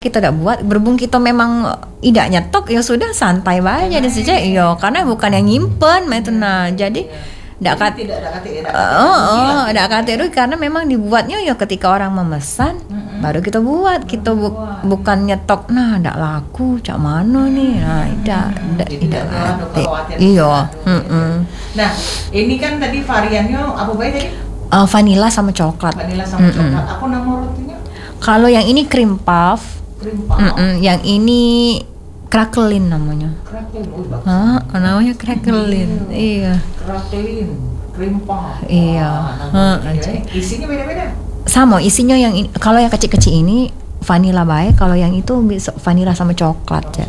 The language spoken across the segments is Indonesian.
kita udah buat, berhubung kita memang tidak nyetok ya sudah santai aja di saja iya, karena bukan yang nyimpen itu nah jadi tidak kate rugi karena memang dibuatnya ya ketika orang memesan baru kita buat, kita bukan nyetok nah tidak laku cak mana nih, nah tidak kate iya. Nah ini kan tadi variannya apa baik tadi? Vanilla sama coklat. Apa nama rotinya? Kalau yang ini cream puff. Yang ini crackling namanya. Namanya crackling. Iya. Crackling, cream puff. Iya. Isinya beda-beda. Sama isinya yang ini. Kalau yang kecil-kecil ini vanilla baik. Kalau yang itu bisa vanilla sama coklat ya.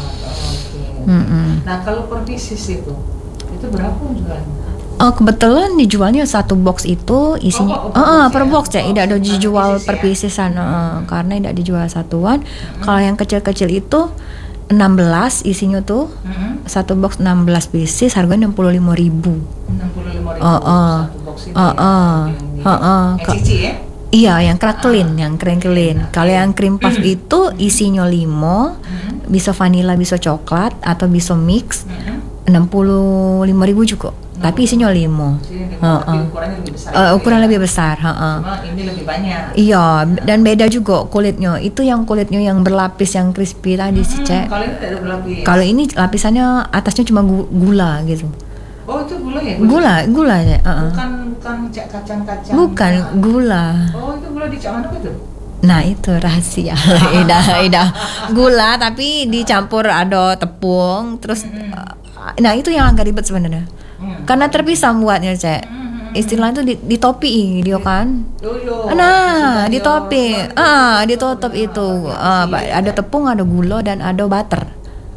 Nah kalau per pieces itu berapa jualannya? Kebetulan dijualnya satu box itu isinya per box ya, tidak ada dijual per piecesan karena tidak dijual satuan. Kalau yang kecil-kecil itu 16 isinya tuh, satu box 16 pieces harganya 65.000. 65.000 satu box itu. Cici ya? Iya, yang crackling, yang crackling. Kalau yang cream puff itu isinya 5, bisa vanilla, bisa coklat atau bisa mix. 65.000 juga. Tapi isinya 5. Ukurannya lebih besar. Ukuran lebih besar. Cuma ini lebih banyak. Iya, dan beda juga kulitnya. Itu yang kulitnya yang berlapis, yang crispy tadi sih, Cek. Kalau ini tidak ada berlapis. Kalau ini lapisannya atasnya cuma gula gitu. Oh, itu gula ya? Gula ya. Bukan cak kacang-kacang. Bukan, gula. Oh, itu gula di cak mana itu? Nah itu rahasia. Ida gula tapi dicampur ada tepung terus. Nah itu yang agak ribet sebenarnya. Karena terpisah buatnya Cek. Istilah itu ditopi dia kan. Nah ditopi, ditutup itu. Ada tepung, ada gula dan ada butter.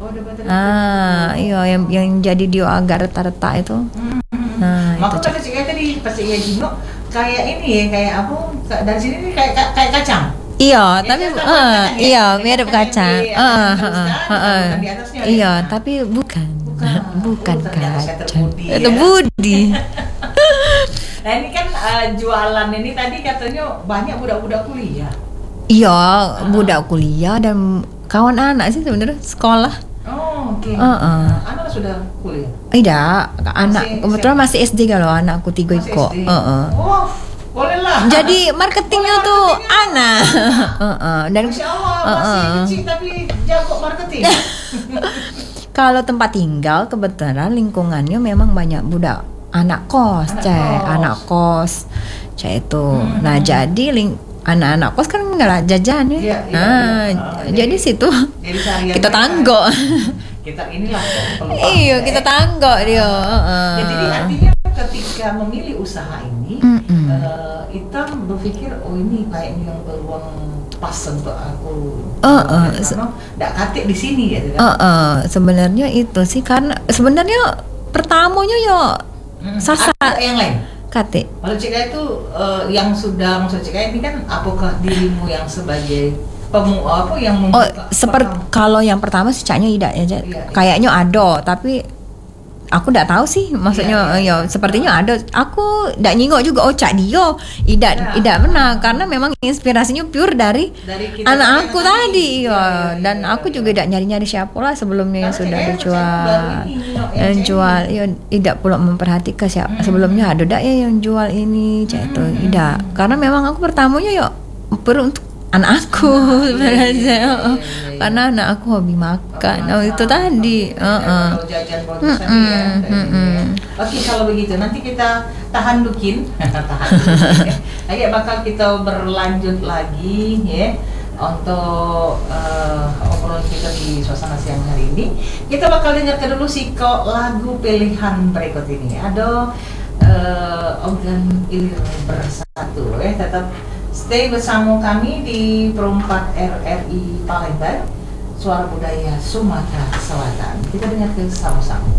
Iya yang jadi dia agak retak-retak itu. Nah itu. Makanya Cek tadi pas Jino kayak ini ya, kayak apa? Dari sini nih kayak kacang. Iya, tapi mirip kacang. Iya, tapi bukan kacang. Itu budi. Nah ini kan jualan ini tadi katanya banyak budak-budak kuliah. Iya, budak kuliah dan kawan anak sih sebenarnya sekolah. Oh, oke. Anak sudah kuliah? Tidak, anak kebetulan masih SD kalau anakku 3 kok. Boleh lah. Jadi marketingnya tuh anak. Dan Masya Allah, masih kecil tapi jago marketing. Kalau tempat tinggal kebetulan lingkungannya memang banyak budak anak kos, anak kos, itu. Nah jadi anak-anak kos kan nggak jajan ya. Jadi situ kita tanggok. Kita inilah. Iya kita tanggok dia. Jadi artinya ketika memilih usaha ini, kita berpikir ini kayaknya yang peluang pas untuk aku. Karena nggak katik di sini ya. Sebenarnya itu sih karena sebenarnya pertamanya ya sasa yang lain. Katik. Kalau Cika itu yang sudah maksud Cika ini kan apakah dirimu yang sebagai yang kalau yang pertama sih Caknya tidak ya. Kayaknya ada tapi aku tidak tahu sih maksudnya sepertinya ada. Aku tidak nyingok juga Cak dia tidak benar karena memang inspirasinya pure dari anak aku tadi dan aku juga tidak nyari siapa lah sebelumnya yang sudah jual tidak pula memperhatikan siapa sebelumnya ada tidak ya yang jual ini Cak itu tidak karena memang aku pertamanya perlu untuk anak aku sebenarnya karena anak aku hobi makan itu tadi. Oke kalau begitu nanti kita tahan dukin ya. Bakal kita berlanjut lagi ya untuk obrolan kita di suasana siang hari ini. Kita bakal dengarkan dulu Siko lagu pilihan berikut ini. Ada organ ilir bersatu ya, tetap stay bersama kami di Perumpat RRI Palembang, Suara Budaya Sumatera Selatan. Kita dengarkan sama-sama.